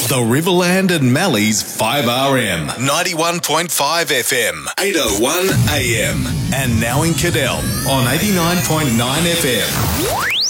The Riverland and Mallee's 5RM, 91.5 FM, 801 AM. And now in Cadell on 89.9 FM.